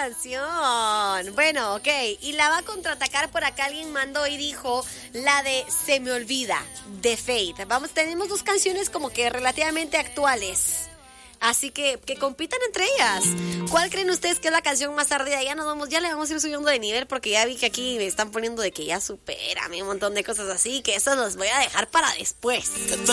canción. Bueno, ok. Y la va a contraatacar por acá. Alguien mandó y dijo la de Se me olvida, de Faith. Tenemos dos canciones como que relativamente actuales. Así que compitan entre ellas. ¿Cuál creen ustedes que es la canción más ardida? Ya le vamos a ir subiendo de nivel porque ya vi que aquí me están poniendo de que ya supérame un montón de cosas así, que eso los voy a dejar para después.